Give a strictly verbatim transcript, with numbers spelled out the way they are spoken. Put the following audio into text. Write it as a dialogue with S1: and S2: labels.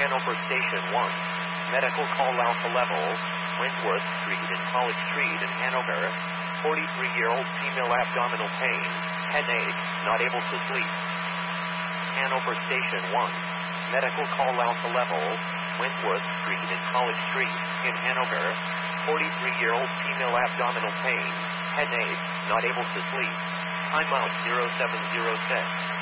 S1: Hanover Station one. Medical call Alpha Level, Wentworth Street and College Street in Hanover. forty-three-year-old female abdominal pain, headache, not able to sleep. Hanover Station one. Medical call Alpha Level, Wentworth Street and College Street in Hanover. forty-three-year-old female abdominal pain, headache, not able to sleep. Timeout zero seven zero six.